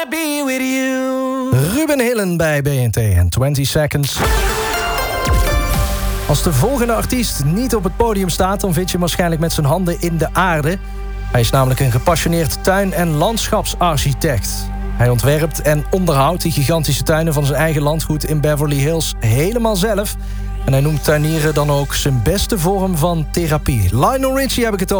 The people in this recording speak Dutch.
Be with you. Ruben Hillen bij BNT en 20 Seconds. Als de volgende artiest niet op het podium staat, dan vind je hem waarschijnlijk met zijn handen in de aarde. Hij is namelijk een gepassioneerd tuin- en landschapsarchitect. Hij ontwerpt en onderhoudt die gigantische tuinen van zijn eigen landgoed in Beverly Hills helemaal zelf. En hij noemt tuinieren dan ook zijn beste vorm van therapie. Lionel Richie heb ik het over.